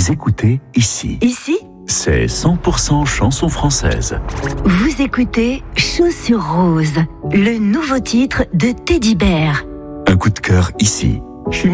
Vous écoutez Ici. Ici, C'est 100% chanson française. vous écoutez Chaussures Roses, le nouveau titre de Teddy Bear. Un coup de cœur ici.